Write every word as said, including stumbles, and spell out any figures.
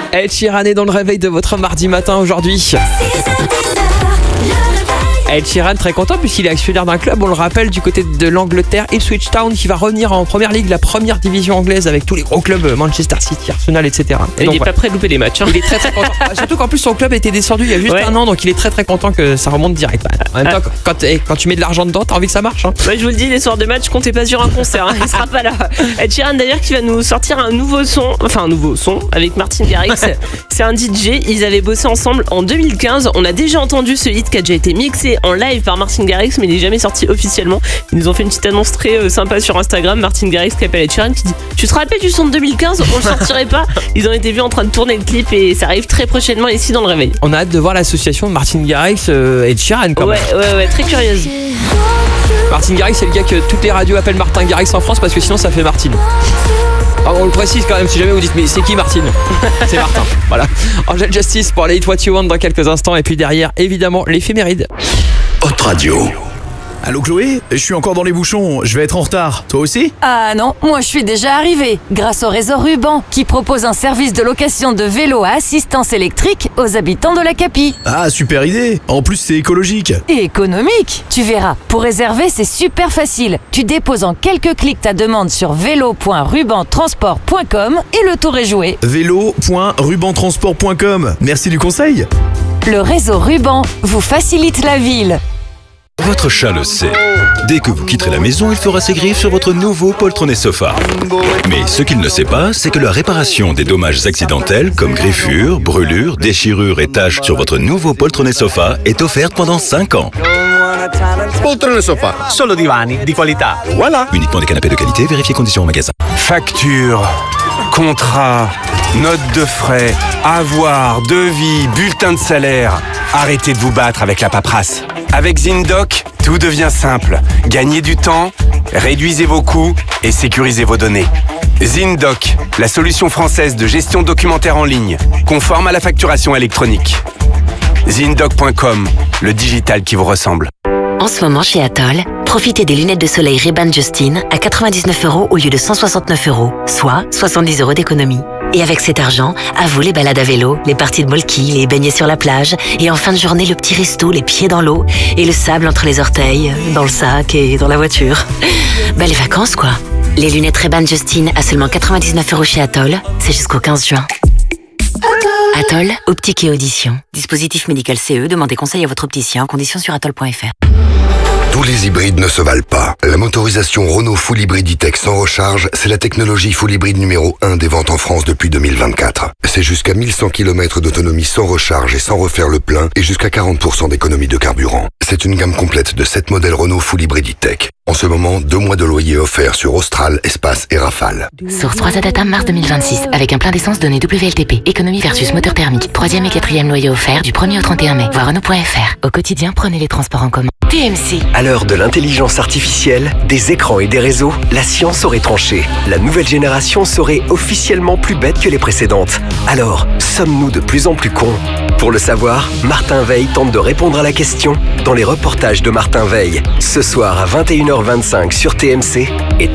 Ed Sheeran est dans le réveil de votre mardi matin aujourd'hui. Ed Sheeran très content puisqu'il est actionnaire d'un club, on le rappelle, du côté de l'Angleterre, Ipswich Town, qui va revenir en première ligue, la première division anglaise, avec tous les gros clubs, Manchester City, Arsenal, et cetera. Et, et donc, il est voilà. pas prêt de louper les matchs. Hein. Il est très très content. Surtout qu'en plus son club était descendu il y a juste ouais. un an, donc il est très très content que ça remonte direct. En même temps, ah. quand, quand, quand tu mets de l'argent dedans, t'as envie que ça marche. Hein. Ouais, je vous le dis, les soirs de match, comptez pas sur un concert, hein. Il sera pas là. Ed Sheeran d'ailleurs qui va nous sortir un nouveau son, enfin un nouveau son avec Martin Garrix. C'est un D J, ils avaient bossé ensemble en deux mille quinze. On a déjà entendu ce hit qui a déjà été mixé en live par Martin Garrix, mais il n'est jamais sorti officiellement. Ils nous ont fait une petite annonce très euh, sympa sur Instagram. Martin Garrix qui appelle Ed Sheeran qui dit: tu te rappelles du son de deux mille quinze, on le sortirait pas. Ils ont été vus en train de tourner le clip et ça arrive très prochainement ici dans le réveil. On a hâte de voir l'association de Martin Garrix euh, et Ed Sheeran quand ouais, même. Ouais ouais très curieuse. Martin Garrix, c'est le gars que toutes les radios appellent Martin Garrix en France parce que sinon ça fait Martine. Alors on le précise quand même si jamais vous dites mais c'est qui Martine? C'est Martin. Voilà. Angel Justice pour les Hit What You Want dans quelques instants et puis derrière évidemment l'éphéméride. Hot Radio. Allô Chloé, je suis encore dans les bouchons, je vais être en retard. Toi aussi? Ah non, moi je suis déjà arrivée. Grâce au réseau Ruban, qui propose un service de location de vélo à assistance électrique aux habitants de la Capie. Ah, super idée. En plus c'est écologique. Et économique. Tu verras, pour réserver c'est super facile. Tu déposes en quelques clics ta demande sur vélo point ruban transport point com et le tour est joué. vélo point ruban transport point com. Merci du conseil. Le réseau Ruban vous facilite la ville. Votre chat le sait. Dès que vous quitterez la maison, il fera ses griffes sur votre nouveau poltronné sofa. Mais ce qu'il ne sait pas, c'est que la réparation des dommages accidentels, comme griffures, brûlures, déchirures et taches sur votre nouveau poltronné sofa, est offerte pendant cinq ans. Poltrone sofa, solo divani di qualità. Voilà. Uniquement des canapés de qualité, vérifiez conditions au magasin. Facture, contrat, note de frais, avoir, devis, bulletin de salaire. Arrêtez de vous battre avec la paperasse. Avec ZinDoc, tout devient simple. Gagnez du temps, réduisez vos coûts et sécurisez vos données. ZinDoc, la solution française de gestion documentaire en ligne, conforme à la facturation électronique. ZinDoc point com, le digital qui vous ressemble. En ce moment chez Atoll, profitez des lunettes de soleil Ray-Ban Justin à quatre-vingt-dix-neuf euros au lieu de cent soixante-neuf euros, soit soixante-dix euros d'économie. Et avec cet argent, à vous les balades à vélo, les parties de molki, les baignets sur la plage, et en fin de journée, le petit resto, les pieds dans l'eau, et le sable entre les orteils, dans le sac et dans la voiture. Bah les vacances quoi. Les lunettes Ray-Ban Justin à seulement quatre-vingt-dix-neuf euros chez Atoll, c'est jusqu'au quinze juin. Atoll, optique et audition. Dispositif médical C E, demandez conseil à votre opticien, conditions sur atoll point f r. Tous les hybrides ne se valent pas. La motorisation Renault Full Hybrid E-Tech sans recharge, c'est la technologie full hybride numéro un des ventes en France depuis deux mille vingt-quatre. C'est jusqu'à mille cent kilomètres d'autonomie sans recharge et sans refaire le plein et jusqu'à quarante pour cent d'économie de carburant. C'est une gamme complète de sept modèles Renault Full Hybrid E-Tech. En ce moment, deux mois de loyer offerts sur Austral, Espace et Rafale. Source trois A Data mars deux mille vingt-six, avec un plein d'essence donné W L T P. Économie versus moteur thermique. Troisième et quatrième loyer offert du premier au trente et un mai. Voir Renault point f r. Au quotidien, prenez les transports en commun. T M C. À l'heure de l'intelligence artificielle, des écrans et des réseaux, la science aurait tranché. La nouvelle génération serait officiellement plus bête que les précédentes. Alors, sommes-nous de plus en plus cons? Pour le savoir, Martin Veil tente de répondre à la question dans les reportages de Martin Veil. Ce soir à vingt et une heures vingt-cinq sur T M C et